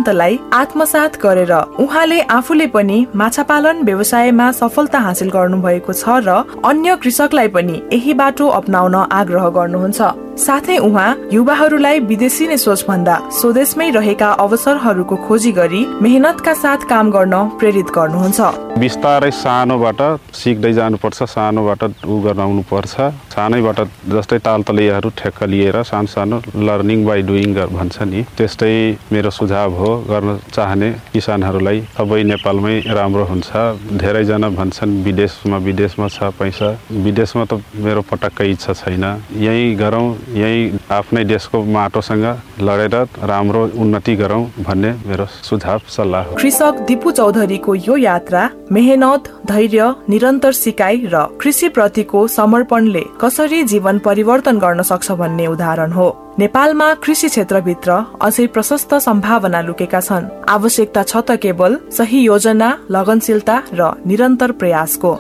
सिद्धान्तलाई आत्मसात गरेर उहाँले आफूले पनि माछा पालन व्यवसायमा सफलता हासिल गर्नुभएको छ र अन्य कृषकलाई पनि यही बाटो अपनाउन आग्रह गर्नुहुन्छ। साथै उहाँ युवाहरूलाई विदेशी नै सोच भन्दा स्वदेशमै रहेका अवसरहरूको खोजी गरी मेहनतका साथ काम गर्न प्रेरित गर्नुहुन्छ। बिस्तारै सानोबाट सिक्दै जानुपर्छ, सानोबाट गराउनु पर्छ। सानैबाट जस्तै तालतलैयाहरू ठेक्का लिएर सानो सानो लर्निङ बाई डुइङ भन्छ नि, त्यस्तै मेरो सुझाव हो गर्न चाहने किसानहरूलाई। सबै नेपालमै राम्रो हुन्छ। धेरैजना भन्छन् विदेशमा छ पैसा, विदेशमा त मेरो पटक्कै इच्छा छैन। यही गरौँ, यही आफ्नै देशको माटोसँग लडेर राम्रो उन्नति गरौँ भन्ने मेरो सुझाव सल्लाह हो। कृषक दिपु चौधरीको यो यात्रा मेहनत, धैर्य, निरन्तर सिकाइ र कृषि प्रतिको समर्पणले कसरी जीवन परिवर्तन गर्न सक्छ भन्ने उदाहरण हो। नेपालमा कृषि क्षेत्रभित्र अझै प्रशस्त सम्भावना लुकेका छन्। आवश्यकता छ त केवल सही योजना, लगनशीलता र निरन्तर प्रयासको।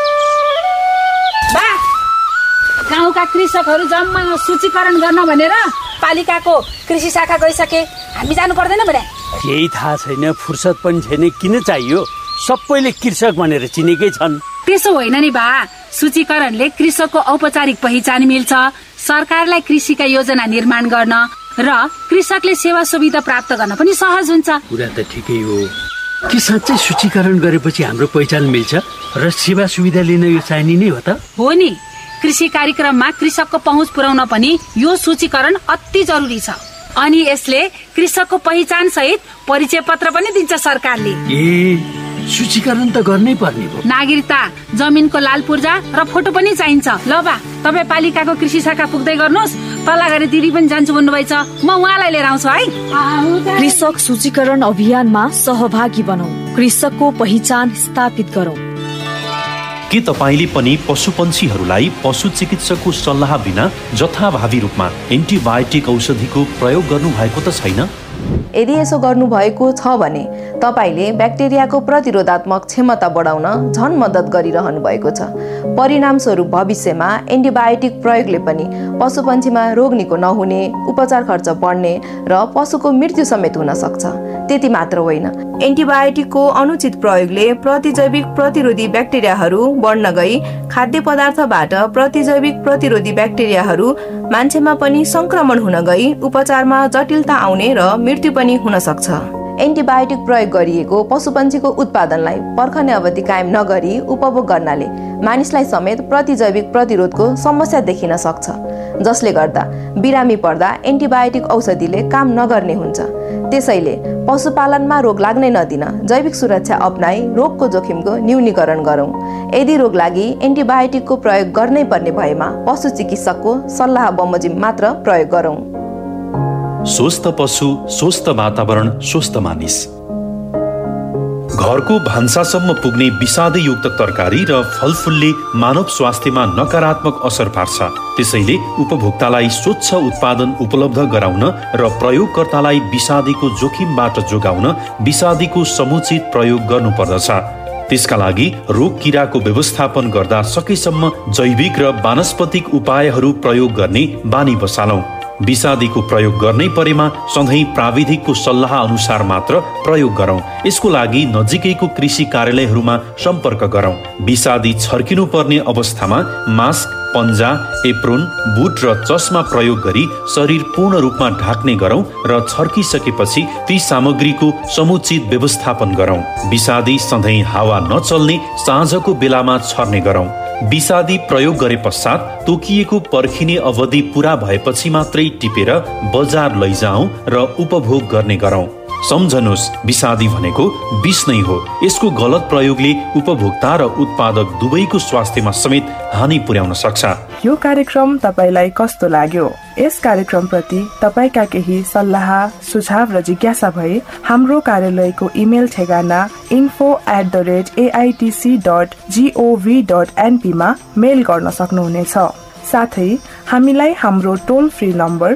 गाउँका कृषकहरू जम्मा सूचीकरण गर्न भनेर पालिकाको कृषि शाखा गइसके, हामी जानु पर्दैन भने? केही थाहा छैन, फुर्सद पनि छैन, किन चाहियो? सबैले कृषक भनेर चिनेकै छन्। त्यसो होइन नि बा, सूचीकरणले कृषकको औपचारिक पहिचान मिल्छ, सरकारलाई कृषिका योजना निर्माण गर्न र कृषकले सेवा सुविधा प्राप्त गर्न पनि सहज हुन्छ। कुरा त ठिकै हो कि साँच्चै सूचीकरण गरेपछि हाम्रो पहिचान मिल्छ र सेवा सुविधा लिन यो चाहिने नै हो त? हो नि, कृषि कार्यक्रममा कृषकको पहुँच पुर्याउन पनि यो सूचीकरण अति जरुरी छ। अनि यसले कृषकको पहिचान सहित परिचय पत्र पनि दिन्छ सरकारले। सूचीकरण त गर्नै पर्ने हो। नागरिकता, जमिनको लाल पूर्जा र फोटो पनि चाहिन्छ। ल बा, तपाईँ पालिकाको कृषि शाखा पुग्दै गर्नुहोस्। तल्लाघारी दिदी पनि जान्छु भन्नुभएछ, म उहाँलाई लिएर आउँछु है। कृषक सूचीकरण अभियानमा सहभागी बनौं, कृषकको पहिचान स्थापित गरौं। के तपाईले पनि पशुपन्छीहरूलाई पशु चिकित्सकको सल्लाह बिना जथाभावी रूपमा एन्टिबायोटिक औषधिको प्रयोग गर्नु भएको त छैन? यदि यसो गर्नुभएको छ भने तपाईले ब्याक्टेरियाको प्रतिरोधात्मक क्षमता बढाउन झन मद्दत गरिरहनु भएको छ। परिणामस्वरूप भविष्यमा एन्टिबायोटिक प्रयोगले पनि पशुपन्छीमा रोग निको नहुने, उपचार खर्च बढ्ने र पशुको मृत्यु समेत हुन सक्छ। त्यति मात्र होइन, एन्टिबायोटिकको अनुचित प्रयोगले प्रतिजैविक प्रतिरोधी ब्याक्टेरियाहरू बढ्न गई खाद्य पदार्थबाट प्रतिजैविक प्रतिरोधी ब्याक्टेरियाहरू मान्छेमा पनि संक्रमण हुन गई उपचारमा जटिलता आउने र मृत्यु पनि हुन सक्छ। एन्टिबायोटिक प्रयोग गरिएको पशुपन्छीको उत्पादनलाई पर्खने अवधि कायम नगरी उपभोग गर्नाले मानिसलाई समेत प्रतिजैविक प्रतिरोधको समस्या देखिन सक्छ, जसले गर्दा बिरामी पर्दा एन्टिबायोटिक औषधिले काम नगर्ने हुन्छ। त्यसैले पशुपालनमा रोग लाग्नै नदिन जैविक सुरक्षा अपनाई रोगको जोखिमको न्यूनीकरण गरौँ। यदि रोग लागि एन्टिबायोटिकको प्रयोग गर्नै पर्ने भएमा पशु चिकित्सकको सल्लाह बमोजिम मात्र प्रयोग गरौँ। स्वस्थ पशु, स्वस्थ वातावरण, स्वस्थ मानिस। घरको भान्सासम्म पुग्ने विषादयुक्त तरकारी र फलफुलले मानव स्वास्थ्यमा नकारात्मक असर पार्छ। त्यसैले उपभोक्तालाई स्वच्छ उत्पादन उपलब्ध गराउन र प्रयोगकर्तालाई विषादीको जोखिमबाट जोगाउन विषादीको समुचित प्रयोग गर्नुपर्दछ। त्यसका लागि रोग किराको व्यवस्थापन गर्दा सकेसम्म जैविक र वानस्पतिक उपायहरू प्रयोग गर्ने बानी बसालौं। विषादीको प्रयोग गर्नै परेमा सधैँ प्राविधिकको सल्लाह अनुसार मात्र प्रयोग गरौँ। यसको लागि नजिकैको कृषि कार्यालयहरूमा सम्पर्क गरौँ। विषादी छर्किनु पर्ने अवस्थामा मास्क, पन्जा, एप्रोन, बुट र चस्मा प्रयोग गरी शरीर पूर्ण रूपमा ढाक्ने गरौँ र छर्किसकेपछि ती सामग्रीको समुचित व्यवस्थापन गरौँ। विषादी सधैँ हावा नचल्ने साँझको बेलामा छर्ने गरौँ। विषादी प्रयोग गरे पश्चात तोकिएको पर्खिने अवधि पूरा भएपछि मात्रै टिपेर बजार लैजाऊ र उपभोग गर्ने गरौँ। सम्झनुहोस्, विषादी भनेको विष नै हो। यसको गलत प्रयोगले उपभोक्ता र उत्पादक दुवैको स्वास्थ्यमा समेत हानि पुर्याउन सक्छ। यो कार्यक्रम तपाईलाई कस्तो लाग्यो? यस कार्यक्रम प्रति तपाईका केही सल्लाह, सुझाव र जिज्ञासा भए हाम्रो कार्यालयको इमेल ठेगाना info@aitc.gov.np मा मेल गर्न सक्नुहुनेछ। साथै हामीलाई हाम्रो टोल फ्री नम्बर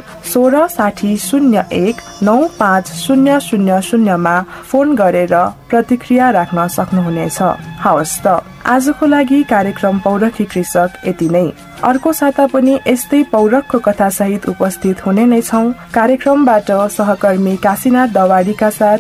1660019500 मा फोन गरेर प्रतिक्रिया राख्न सक्नुहुनेछ। हवस् त, आजको लागि कार्यक्रम पौरखी कृषक यति नै। अर्को साता पनि यस्तै पौरखको कथा सहित उपस्थित हुने नै छौं। कार्यक्रमबाट सहकर्मी काशीनाथ दवाडीका साथ